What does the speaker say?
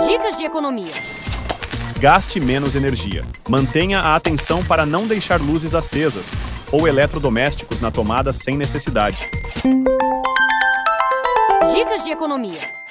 Dicas de economia. Gaste menos energia. Mantenha a atenção para não deixar luzes acesas ou eletrodomésticos na tomada sem necessidade. Dicas de economia.